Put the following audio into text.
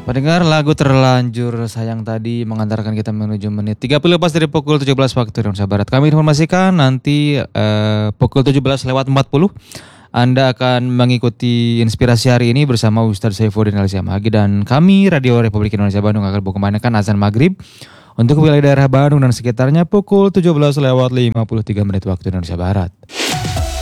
Pendengar lagu terlanjur sayang tadi mengantarkan kita menuju menit 30 lepas dari pukul 17 waktu Indonesia Barat. Kami informasikan nanti pukul 17 lewat 40 Anda akan mengikuti inspirasi hari ini bersama Ustadz Saifuddin Al-Siamagi dan kami Radio Republik Indonesia Bandung akan berkumandangkan azan maghrib untuk wilayah daerah Bandung dan sekitarnya pukul 17 lewat 53 menit waktu Indonesia Barat.